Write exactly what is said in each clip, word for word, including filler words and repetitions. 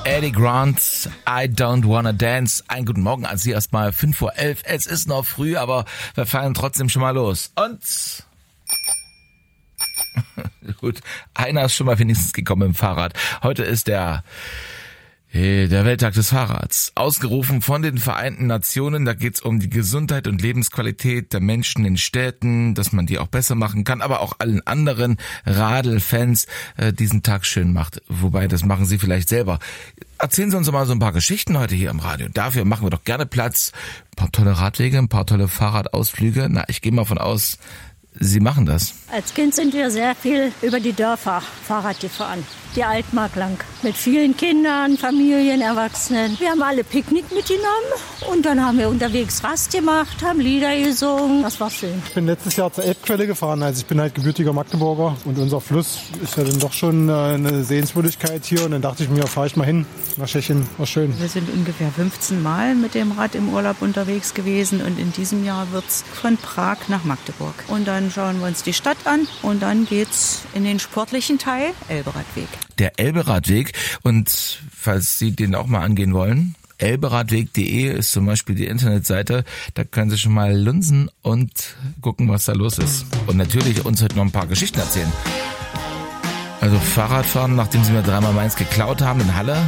Eddie Grant, I Don't Wanna Dance. Einen guten Morgen an Sie erstmal, fünf vor elf. Es ist noch früh, aber wir fahren trotzdem schon mal los. Und gut, einer ist schon mal wenigstens gekommen im Fahrrad. Heute ist der Der Welttag des Fahrrads, ausgerufen von den Vereinten Nationen. Da geht's um die Gesundheit und Lebensqualität der Menschen in Städten, dass man die auch besser machen kann, aber auch allen anderen Radl-Fans äh, diesen Tag schön macht. Wobei, das machen Sie vielleicht selber. Erzählen Sie uns doch mal so ein paar Geschichten heute hier im Radio. Dafür machen wir doch gerne Platz. Ein paar tolle Radwege, ein paar tolle Fahrradausflüge. Na, ich gehe mal von aus, Sie machen das. Als Kind sind wir sehr viel über die Dörfer Fahrrad gefahren. Die Altmark lang. Mit vielen Kindern, Familien, Erwachsenen. Wir haben alle Picknick mitgenommen und dann haben wir unterwegs Rast gemacht, haben Lieder gesungen. Das war schön. Ich bin letztes Jahr zur Elbquelle gefahren. Also ich bin halt gebürtiger Magdeburger und unser Fluss ist ja dann doch schon eine Sehenswürdigkeit hier. Und dann dachte ich mir, fahre ich mal hin nach Tschechien. War schön. Wir sind ungefähr fünfzehn Mal mit dem Rad im Urlaub unterwegs gewesen und in diesem Jahr wird's von Prag nach Magdeburg. Und dann schauen wir uns die Stadt an und dann geht's in den sportlichen Teil, Elberadweg. Der Elberadweg, und falls Sie den auch mal angehen wollen, elberadweg punkt de ist zum Beispiel die Internetseite. Da können Sie schon mal lunsen und gucken, was da los ist. Und natürlich uns heute noch ein paar Geschichten erzählen. Also Fahrradfahren, nachdem Sie mir dreimal meins geklaut haben in Halle,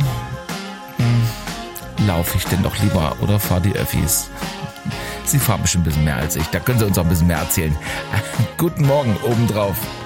hm, laufe ich denn doch lieber oder fahre die Öffis? Sie fahren bestimmt ein bisschen mehr als ich. Da können Sie uns auch ein bisschen mehr erzählen. Guten Morgen obendrauf.